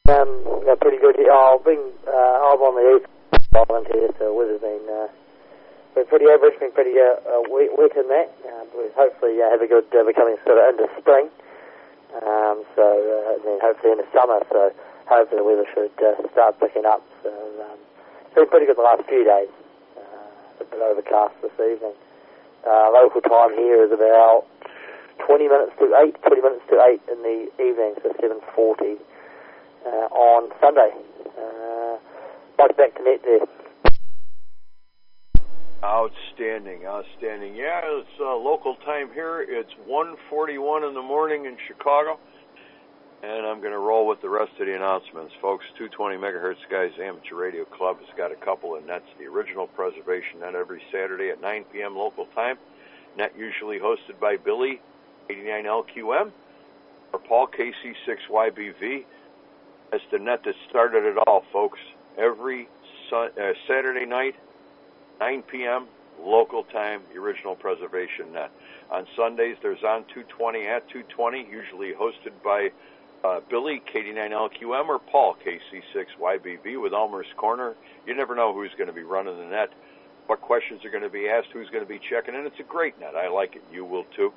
Pretty good. I'm on the east island here, so the weather's been pretty average, been pretty wet in that. We hopefully have a good, we're coming sort of into spring, and then hopefully into summer, so hopefully the weather should start picking up. So it's been pretty good the last few days. A bit overcast this evening. Local time here is about 20 minutes to 8 in the evening, so 7:40 on Sunday. Mike, back to net there. Outstanding. Yeah, it's local time here. It's 1:41 in the morning in Chicago, and I'm going to roll with the rest of the announcements, folks. 220 megahertz Guys Amateur Radio Club has got a couple of nets. The original preservation net every Saturday at 9 p.m. local time. Net usually hosted by Billy, 89LQM, or Paul, KC6YBV. That's the net that started it all, folks. Every Saturday night, 9 p.m. local time, the original preservation net. On Sundays, there's On 220 at 220, usually hosted by Billy, K89LQM, or Paul, KC6YBV, with Elmer's Corner. You never know who's going to be running the net, what questions are going to be asked, who's going to be checking in. It's a great net. I like it. You will, too.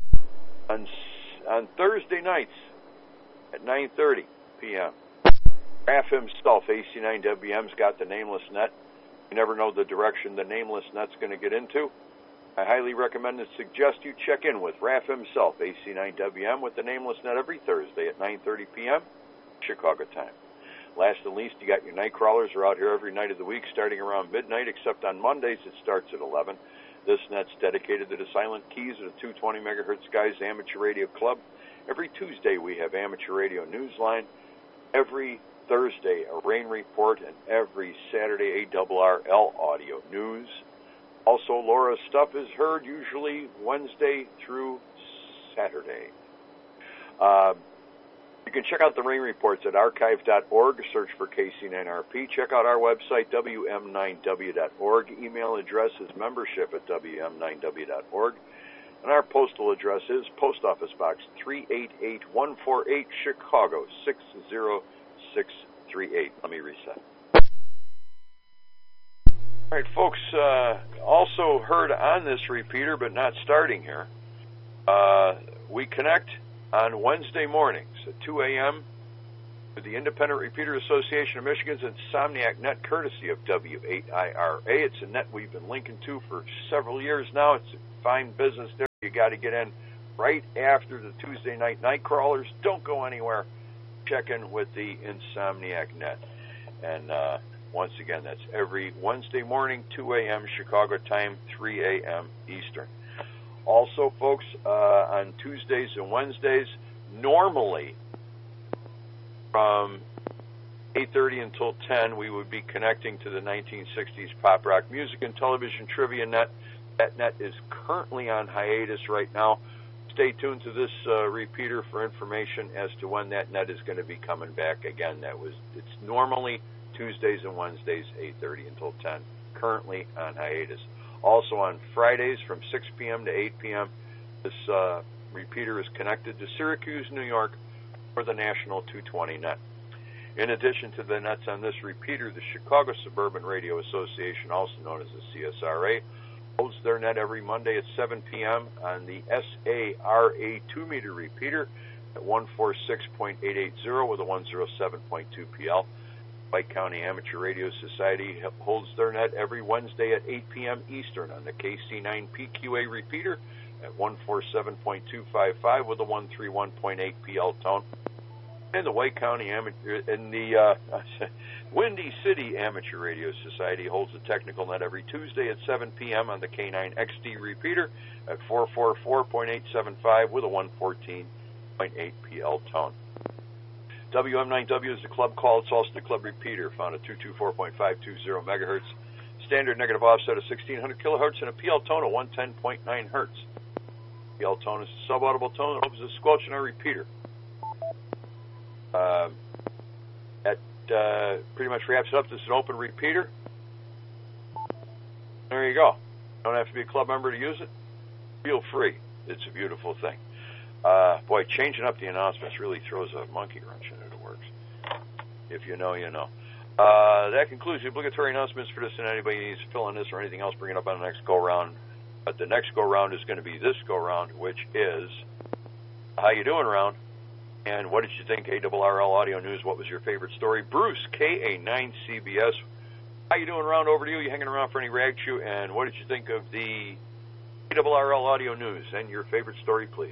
On Thursday nights at 9:30 p.m., Raph himself, AC9WM's got the nameless net. You never know the direction the nameless net's going to get into. I highly recommend and suggest you check in with Raph himself, AC9WM, with the nameless net every Thursday at 9:30 p.m. Chicago time. Last and least, you got your night crawlers are out here every night of the week starting around midnight, except on Mondays it starts at 11. This net's dedicated to the silent keys of the 220 megahertz Guys Amateur Radio Club. Every Tuesday we have Amateur Radio Newsline. Every Thursday a rain report, and every Saturday ARRL audio news. Also, Laura's stuff is heard usually Wednesday through Saturday. You can check out the rain reports at archive.org. Search for KC9RP. Check out our website, WM9W.org. Email address is membership at WM9W.org. And our postal address is Post Office Box 388148, Chicago 60638. Let me reset. All right, folks, also heard on this repeater, but not starting here. We connect on Wednesday mornings at 2 a.m. with the Independent Repeater Association of Michigan's Insomniac Net, courtesy of W8IRA. It's a net we've been linking to for several years now. It's a fine business there. You got to get in right after the Tuesday night crawlers. Don't go anywhere. Check in with the Insomniac Net. And once again, that's every Wednesday morning, 2 a.m. Chicago time, 3 a.m. Eastern. Also, folks, on Tuesdays and Wednesdays, normally from 8:30 until 10, we would be connecting to the 1960s pop rock music and television trivia net. That net is currently on hiatus right now. Stay tuned to this repeater for information as to when that net is going to be coming back again. It's normally Tuesdays and Wednesdays, 8:30 until 10, currently on hiatus. Also on Fridays from 6 p.m. to 8 p.m., this repeater is connected to Syracuse, New York, for the National 220 net. In addition to the nets on this repeater, the Chicago Suburban Radio Association, also known as the CSRA, holds their net every Monday at 7 p.m. on the SARA 2-meter repeater at 146.880 with a 107.2 PL. White County Amateur Radio Society holds their net every Wednesday at 8 p.m. Eastern on the KC9PQA repeater at 147.255 with a 131.8 PL tone. And the White County Windy City Amateur Radio Society holds a technical net every Tuesday at 7 p.m. on the K9XD repeater at 444.875 with a 114.8 PL tone. WM9W is the club call. It's also the club repeater, found at 224.520 megahertz. Standard negative offset of 1600 kilohertz and a PL tone of 110.9 hertz. PL tone is a subaudible tone that opens a squelch in our repeater. That pretty much wraps it up. This is an open repeater. There you go. Don't have to be a club member to use it. Feel free. It's a beautiful thing. Boy, changing up the announcements really throws a monkey wrench into the works. If you know, you know. That concludes the obligatory announcements for this, and anybody needs to fill in this or anything else, bring it up on the next go-round. But the next go-round is going to be this go-round, which is How You Doing Round? And what did you think, ARRL Audio News? What was your favorite story? Bruce, KA9CBS. How you doing round? Over to you. You hanging around for any rag chew? And what did you think of the ARRL Audio News? And your favorite story, please.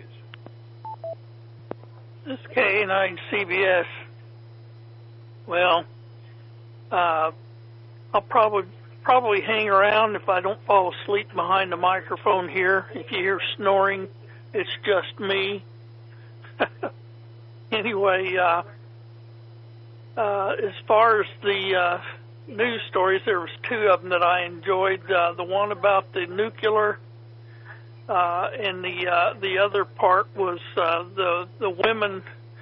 This is KA9CBS. Well, I'll probably hang around if I don't fall asleep behind the microphone here. If you hear snoring, it's just me. Anyway, as far as the news stories, there was two of them that I enjoyed. The one about the nuclear, and the other part was the women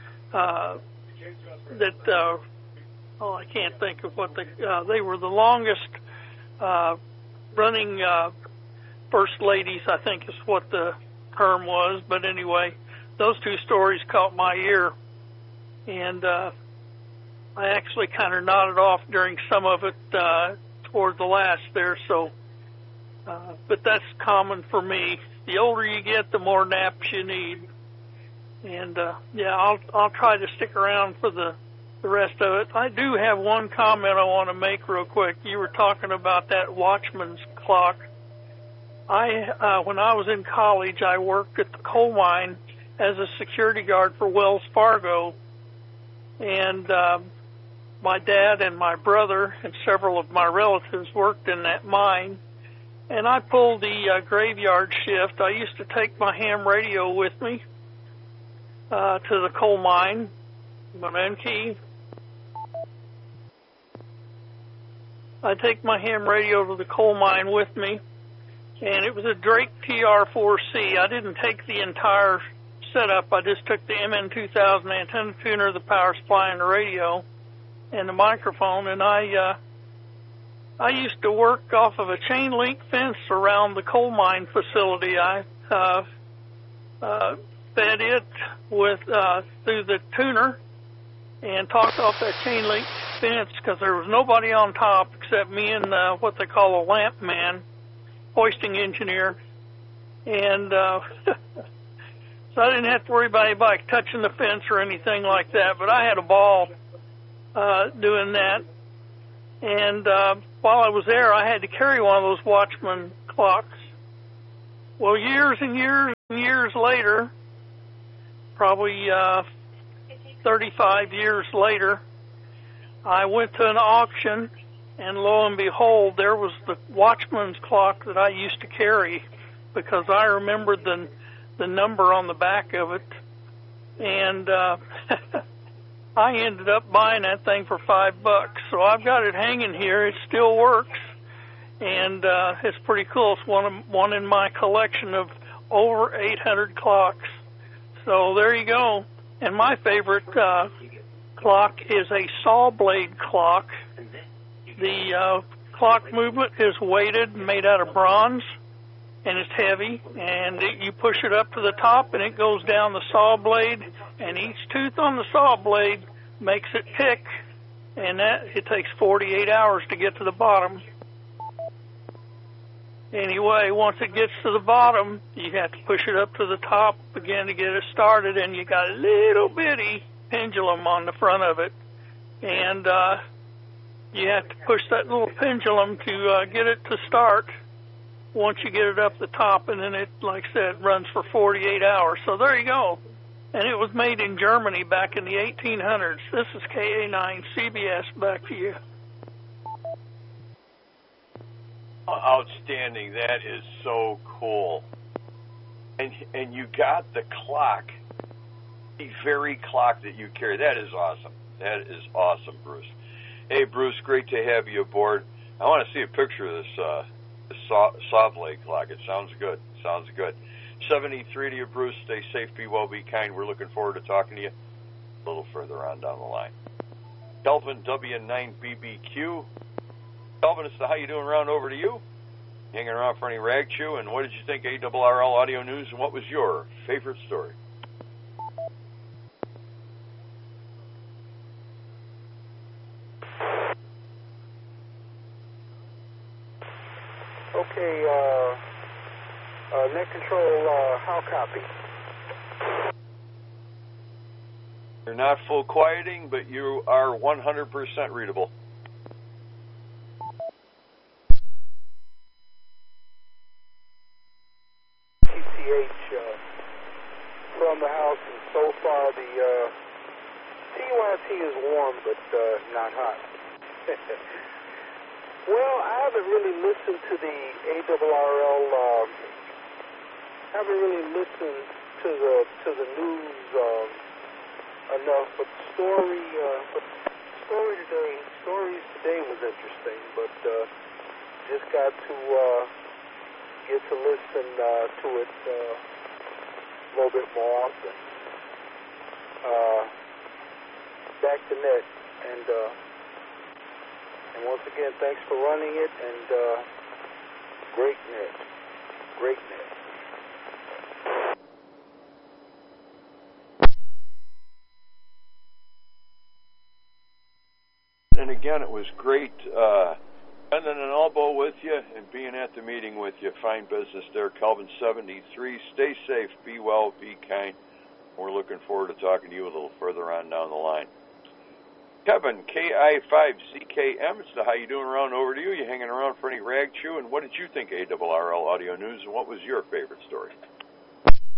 that I can't think of what they were the longest running first ladies, I think is what the term was. But anyway, those two stories caught my ear, and I actually kind of nodded off during some of it toward the last there. So, but that's common for me. The older you get, the more naps you need. And yeah, I'll try to stick around for the rest of it. I do have one comment I want to make real quick. You were talking about that watchman's clock. When I was in college, I worked at the coal mine as a security guard for Wells Fargo, and my dad and my brother and several of my relatives worked in that mine, and I pulled the graveyard shift. I used to take my ham radio with me to the coal mine. I take my ham radio to the coal mine with me, and it was a Drake TR4C. I didn't take the entire setup. I just took the MN2000 antenna tuner, the power supply, and the radio, and the microphone, and I used to work off of a chain link fence around the coal mine facility. I fed it with through the tuner and talked off that chain link fence because there was nobody on top except me and what they call a lamp man, hoisting engineer, and so I didn't have to worry about anybody touching the fence or anything like that. But I had a ball doing that, and while I was there, I had to carry one of those Watchman clocks. Well, years and years and years later, probably 35 years later, I went to an auction, and lo and behold, there was the Watchman's clock that I used to carry because I remembered the number on the back of it, and I ended up buying that thing for $5. So I've got it hanging here. It still works, and it's pretty cool. It's one in my collection of over 800 clocks. So there you go. And my favorite clock is a saw blade clock. The clock movement is weighted, made out of bronze, and it's heavy, and you push it up to the top, and it goes down the saw blade, and each tooth on the saw blade makes it tick, and it takes 48 hours to get to the bottom. Anyway, once it gets to the bottom, you have to push it up to the top again to get it started, and you got a little bitty pendulum on the front of it, and you have to push that little pendulum to get it to start once you get it up the top, and then it, like I said, runs for 48 hours. So there you go. And it was made in Germany back in the 1800s. This is KA9CBS. Back to you. Outstanding. That is so cool. And you got the clock, the very clock that you carry. That is awesome. That is awesome, Bruce. Hey, Bruce, great to have you aboard. I want to see a picture of this saw blade clock. It sounds good. Sounds good. 73 to you, Bruce. Stay safe, be well, be kind. We're looking forward to talking to you a little further on down the line. Kelvin, W9BBQ. Kelvin, it's the How You Doing Round. Over to you. Hanging around for any rag chew, and what did you think, ARRL Audio News, and what was your favorite story? Okay, net control, how copy? You're not full quieting, but you are 100% readable. TTH from the house, and so far the TYT is warm, but not hot. Well, I haven't really listened to the ARRL. Haven't really listened to the news enough, but stories today was interesting. But just got to get to listen to it a little bit more often. Back to net, and once again, thanks for running it, and great net. And again, it was great spending an elbow with you and being at the meeting with you. Fine business there, Kelvin 73. Stay safe, be well, be kind. We're looking forward to talking to you a little further on down the line. Kevin, KI5CKM, it's the How You Doing Around over to you. You hanging around for any rag chew? And what did you think of ARRL Audio News, and what was your favorite story?